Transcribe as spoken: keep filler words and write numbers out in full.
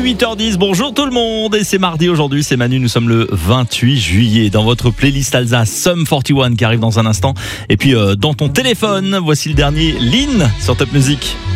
huit heures dix, bonjour tout le monde, et c'est mardi aujourd'hui, c'est Manu, nous sommes le vingt-huit juillet. Dans votre playlist Alsace, Sum quarante et un qui arrive dans un instant. Et puis euh, dans ton téléphone, voici le dernier, Lynn, sur Top Music.